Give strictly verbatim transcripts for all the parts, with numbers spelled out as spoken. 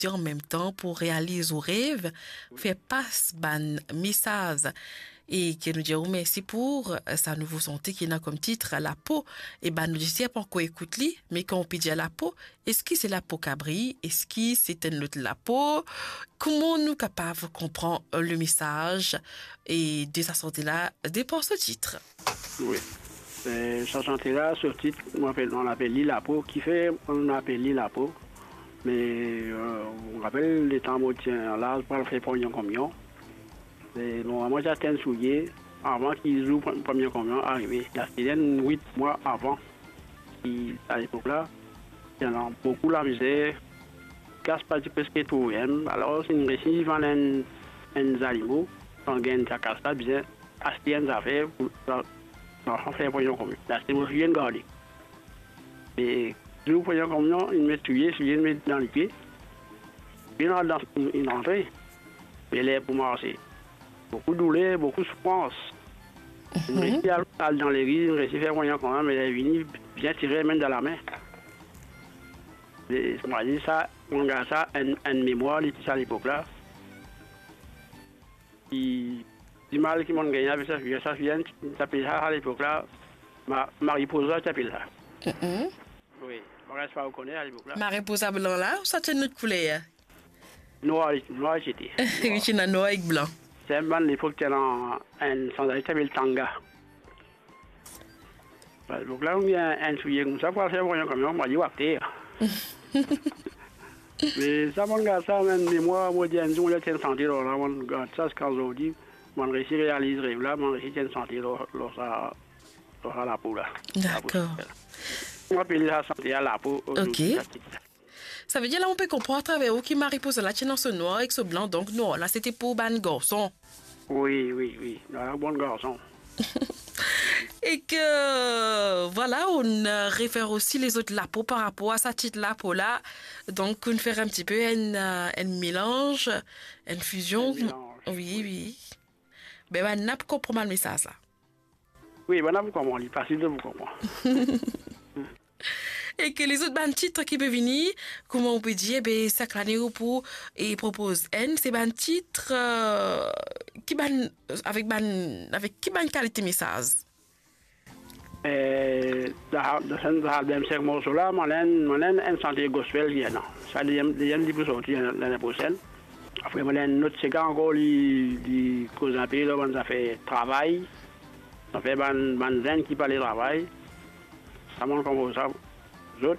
écouter en même temps pour réaliser au rêve, faire passe ban message et qui nous dit oh, merci pour sa nouveau santé qui a comme titre la peau et ben nous disons pas encore écoute li mais quand on peut dire la peau est-ce que c'est la peau cabri est-ce que c'est une autre la peau comment nous capables de comprendre le message et de sa santé là dépend ce titre. Oui. Euh, sa santé là ce titre on l'appelle li la peau qui fait on appelle li la peau mais euh, on rappelle les temps tient là pour faire pour une communion. Et normalement, j'attends souillé avant qu'ils ouvrent le premier camion arrivé. Il y a huit mois avant. Et à l'époque-là, il y en a beaucoup la misère. Casse pas presque tout rien. Alors, c'est une récit, ils vendent des animaux. On gagne sa casse pas bien. Acheter des affaires pour faire un premier camion. Là, c'est mon chien gardé. Et si vous prenez un camion, il met souillé, souillé, il met dans les pieds. Il rentre dans une entrée. Il est pour marcher. Beaucoup de douleur, beaucoup de souffrance. Je me suis allé dans l'église, je me suis fait moyen quand même, mais elle est venue bien tirer même dans la main. Je m'a dit ça, on garde ça, une mémoire, il ça à l'époque-là. Du mal qui m'ont gagné avec sa fille, sa fille, ça s'appelle ça à l'époque-là, Marie-Posa, ça s'appelle ça. Oui, je ne reste pas reconnaître à l'époque-là. Marie-Posa blanc là, ou ça c'est notre couleur? Noir, noir c'était. Oui, c'est noir avec blanc. C'est un ban l'époque qui est en sandalette, ça s'appelle Tanga. Donc là, on vient un souillé comme ça pour faire un camion, on m'a dit, ouais, mais ça, mon gars, ça, même moi, moi, je dis, un jour, je tiens santé, là, mon gars, ça, c'est quand je dis, mon réussi réaliser, là, mon réussi tiens santé, là, là, ça, ça, la peau, là. D'accord. On appelle la santé à la peau. Ok. Ça veut dire là on peut comprendre à travers où qui Marie-Posa là dans ce noir avec ce blanc donc non là c'était pour ban garçon. Oui oui oui, un bon garçon. Et que voilà on réfère aussi les autres la peau par rapport à sa petite la peau là donc on fait un petit peu un un mélange, une fusion. Un mélange, oui oui. oui. Ben ben n'a pas comprendre le message là. Oui ben n'a pas comprendre, il est facile de vous comprendre. Et que les autres ban titres qui peuvent venir, comment on peut dire, ben, ça clane pour, et propose N, c'est ban titre, euh, qui ban, avec ban, avec qui ban qualité message? Euh, dans ce album, c'est morceau là, mon un santé gospel, il y a non. Ça, il y a un peu sorti l'année prochaine. Après, mon un autre séquence encore, il cause un peu, là, on a fait travail. On a fait ban, ban zen qui parle de travail. Ça montre comme ça. Autres.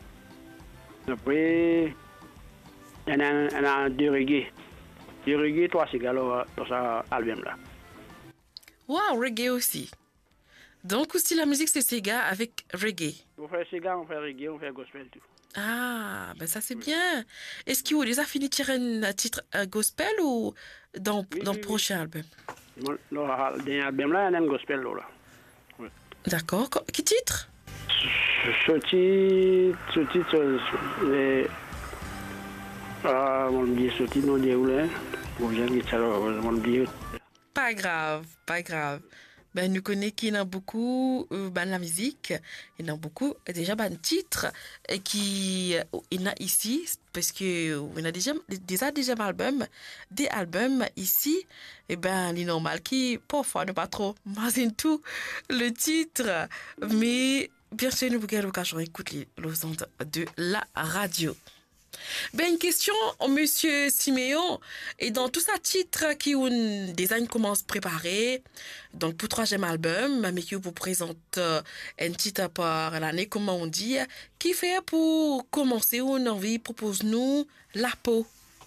Après, il y en a, il y en a deux reggae. Deux reggae, trois cigares dans cet album-là. Wow, reggae aussi. Donc aussi la musique c'est Sega avec reggae. On fait Sega, on fait reggae, on fait gospel tout. Ah, ben ça c'est oui. Bien. Est-ce qu'il y a déjà fini de tirer un titre uh, gospel ou dans, oui, dans oui, le prochain oui. album? Dans le dernier album-là, il y a un gospel là. Oui. D'accord. Qui titre? Ce titre, ce titre, les... Ah, on me dit ce titre, on dit où là? On me dit... Pas grave, pas grave. Ben, nous connaissons qu'il y a beaucoup euh, ben, la musique, il y a beaucoup déjà ben, titres qui il y a ici parce que on a déjà déjà déjà albums, des albums ici et ben il est normal qui parfois ne pas trop imagine tout le titre mais bien sûr nous avons l'occasion d'écouter les ondes de la radio. Ben, une question, monsieur Siméon, et dans tout ça titre qui un design commence à préparer, donc pour troisième album, mais qui vous présente euh, un titre par l'année, comment on dit, qui fait pour commencer, on a envie, propose-nous la peau.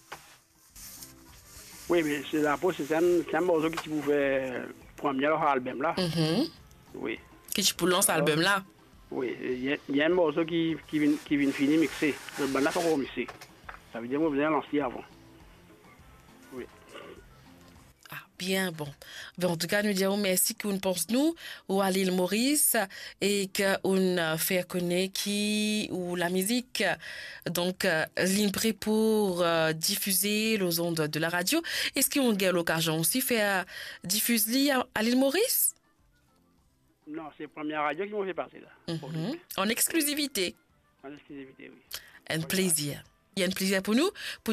Oui, mais c'est la peau, c'est un, un morceau qui vous fait premier album là. Mm-hmm. Oui. Qui tu peux lancer l'album là? Oui, il y, y a un morceau qui, qui, vient, qui vient finir mixé. Le ban n'a pas encore mixé. Ça veut dire que vous avez lancé avant. Oui. Ah, bien, bon. Ben, en tout cas, nous disons merci qu'on pense nous, ou à l'île Maurice, et qu'on fait connaître qui, ou la musique, donc, euh, libre pour euh, diffuser les ondes de la radio. Est-ce qu'on a l'occasion aussi de faire diffuser à, à l'île Maurice? Non, c'est la première radio qui m'a fait passer là. Mm-hmm. En exclusivité. En exclusivité, oui. Un plaisir. il y a un plaisir pour nous. Pour